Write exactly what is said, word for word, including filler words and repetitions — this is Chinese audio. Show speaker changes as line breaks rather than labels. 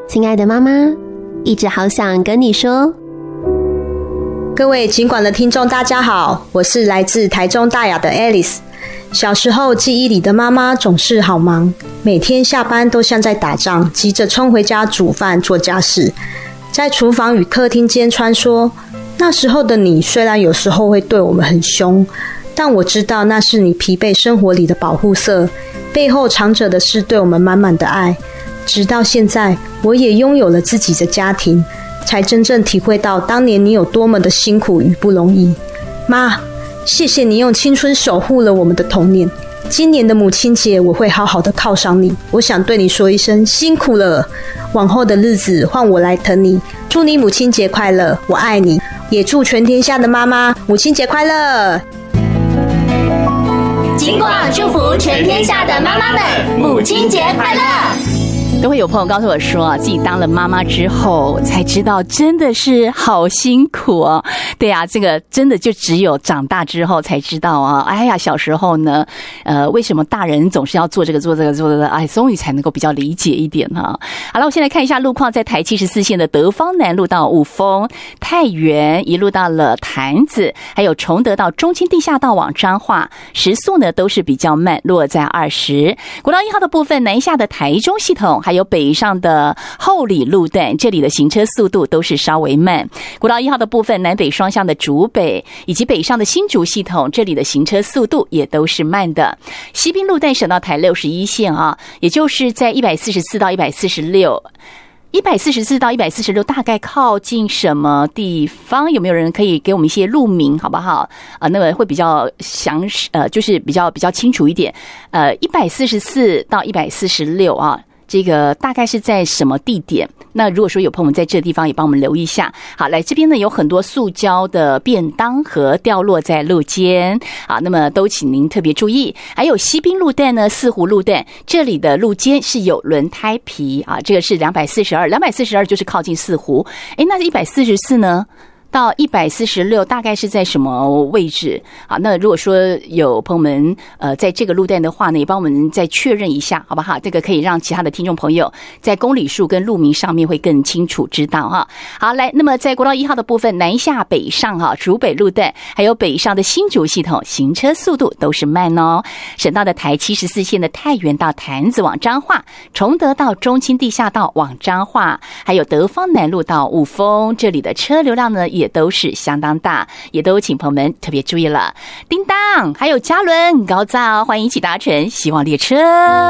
亲爱的妈妈，一直好想跟你说。
各位警广的听众大家好，我是来自台中大雅的 Alice。 小时候记忆里的妈妈总是好忙，每天下班都像在打仗，急着冲回家煮饭做家事，在厨房与客厅间穿梭。那时候的你虽然有时候会对我们很凶，但我知道那是你疲惫生活里的保护色，背后藏着的是对我们满满的爱。直到现在，我也拥有了自己的家庭，才真正体会到当年你有多么的辛苦与不容易。妈，谢谢你用青春守护了我们的童年。今年的母亲节，我会好好的犒赏你。我想对你说一声辛苦了，往后的日子换我来疼你。祝你母亲节快乐，我爱你。也祝全天下的妈妈母亲节快乐。
警广祝福全天下的妈妈们母亲节快乐。
都会有朋友告诉我说啊，自己当了妈妈之后才知道真的是好辛苦哦。对啊，这个真的就只有长大之后才知道啊。哎呀，小时候呢，呃，为什么大人总是要做这个做这个做这个？哎，终于才能够比较理解一点哈。好了，我现在看一下路况，在台七十四线的德芳南路到五峰、太原一路到了潭子，还有崇德到中清地下道往彰化，时速呢都是比较慢，落在二十。国道一号的部分，南下的台中系统，还有北上的后里路段，这里的行车速度都是稍微慢。国道一号的部分，南北双向的竹北以及北上的新竹系统，这里的行车速度也都是慢的。西滨路段省道台六十一线啊，也就是在一百四十四到一百四十六。一百四十四到一百四十六大概靠近什么地方？有没有人可以给我们一些路名好不好？呃，那个会比较详实，呃，就是比较比较清楚一点。呃，一百四十四到一百四十六啊。这个大概是在什么地点？那如果说有朋友们在这个地方也帮我们留意一下。好，来这边呢有很多塑胶的便当盒掉落在路肩啊，那么都请您特别注意。还有西滨路段呢，四湖路段这里的路肩是有轮胎皮啊，这个是两百四十二，两百四十二就是靠近四湖。诶，那一百四十四呢？到一百四十六大概是在什么位置啊？那如果说有朋友们呃在这个路段的话呢，也帮我们再确认一下好不好？这个可以让其他的听众朋友在公里数跟路名上面会更清楚知道哈。好，来，那么在国道一号的部分，南下北上哈，竹北路段还有北上的新竹系统，行车速度都是慢哦。省道的台七十四线的太原到潭子往彰化，崇德到中清地下道往彰化，还有德芳南路到雾峰，这里的车流量呢也都是相当大，也都请朋友们特别注意了。叮当，还有嘉伦、高照，欢迎一起搭乘希望列车。